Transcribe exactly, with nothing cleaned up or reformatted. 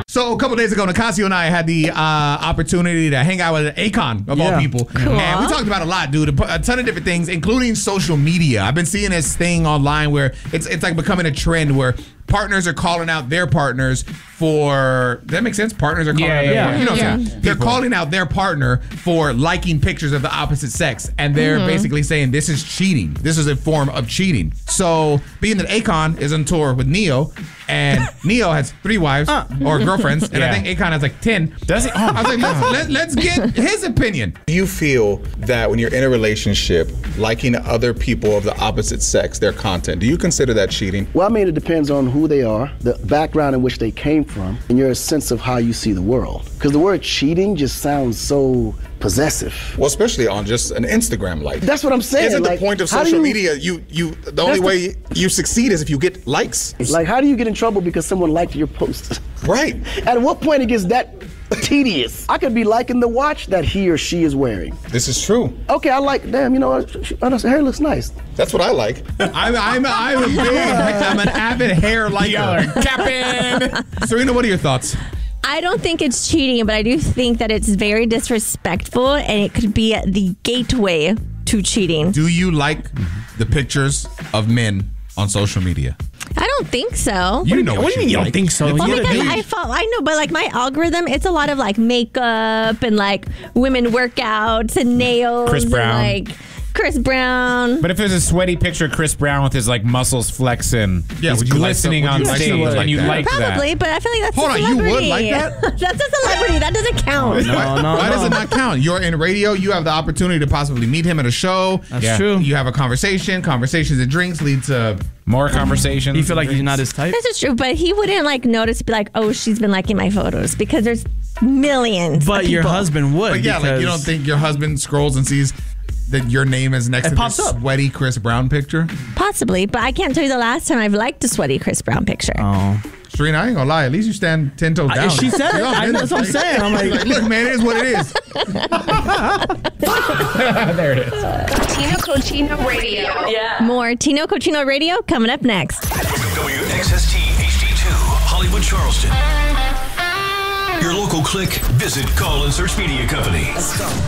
So a couple days ago, Nicasio and I had the uh, opportunity to hang out with Akon, of Yeah. all people. Cool. And we talked about a lot, dude. A ton of different things, including social media. I've been seeing this thing online where it's it's like becoming a trend where partners are calling out their partners for, does that make sense? Partners are calling Yeah, out their yeah, partner. You know what I'm yeah. saying? They're calling out their partner for liking pictures of the opposite sex. And they're Mm-hmm. basically saying this is cheating. This is a form of cheating. So being that Akon is on tour with Neo, and Neo has three wives or girlfriends, and I Yeah. think Akon has like ten. Does he? Oh, I was like, let's, let, let's get his opinion. Do you feel that when you're in a relationship, liking other people of the opposite sex, their content, do you consider that cheating? Well, I mean, it depends on who they are, the background in which they came from, and your sense of how you see the world. Because the word cheating just sounds so possessive. Well, especially on just an Instagram like. That's what I'm saying. Isn't like, the point of how do social you- media you you the only the- way you succeed is if you get likes? Like, how do you get in trouble because someone liked your post? Right. At what point it gets that tedious? I could be liking the watch that he or she is wearing. This is true. Okay, I like, damn, you know what? Sh- oh, her hair looks nice. That's what I like. I'm, I'm, I'm a big, I'm an avid hair liker. Captain. Serena, what are your thoughts? I don't think it's cheating, but I do think that it's very disrespectful, and it could be the gateway to cheating. Do you like the pictures of men on social media? I don't think so. You know What do you mean you don't like. think so? Well, You because gotta do- I follow, I know, but like my algorithm, it's a lot of like makeup and like women workouts and nails. Chris Brown. And, like Chris Brown. But if there's a sweaty picture of Chris Brown with his like muscles flexing, Yeah, he's would you like glistening some- would on you like stage, something like and you that? like Probably, that. but I feel like that's Hold a on, you would celebrity. like that? That's a celebrity. That doesn't count. No, Why, no, why no. does it not count? You're in radio. You have the opportunity to possibly meet him at a show. That's Yeah. true. You have a conversation. Conversations and drinks lead to. More conversations. You feel like he's not his type? This is true, but he wouldn't like notice, be like, oh, she's been liking my photos because there's millions. But of your people. husband would. But yeah, like you because- don't think your husband scrolls and sees that your name is next It to pops this up. sweaty Chris Brown picture? Possibly, but I can't tell you the last time I've liked a sweaty Chris Brown picture. Oh. Serena, I ain't gonna lie. At least you stand ten toes I- down. she said it. You're all I know, that's what I'm business. saying. I'm like- look, man, it is what it is. There it is. Tino Cochino Radio. Yeah. More Tino Cochino Radio coming up next. W X S T H D two, Hollywood, Charleston. Your local click, visit, call, and search media company.